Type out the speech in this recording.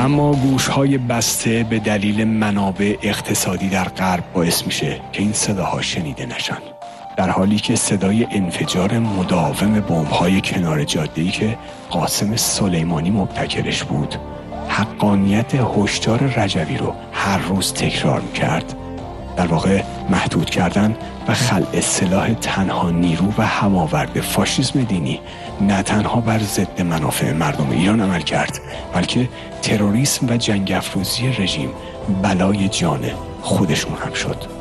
اما گوش‌های بسته به دلیل منابع اقتصادی در غرب باعث میشه که این صداها شنیده نشن، در حالی که صدای انفجار مداوم بمب‌های کنار جاده‌ای که قاسم سلیمانی مبتکرش بود حقانیت هشدار رجوی رو هر روز تکرار می‌کرد. در واقع محدود کردن و خلع سلاح تنها نیرو و هماورد فاشیسم دینی نه تنها بر ضد منافع مردم ایران عمل کرد، بلکه تروریسم و جنگ افروزی رژیم بلای جان خودشون هم شد.